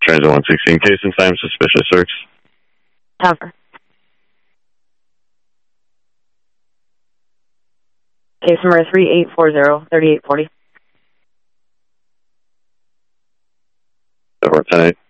Transit 116, case and time, suspicious search. Cover. Case number 3840-3840. Over 10-8.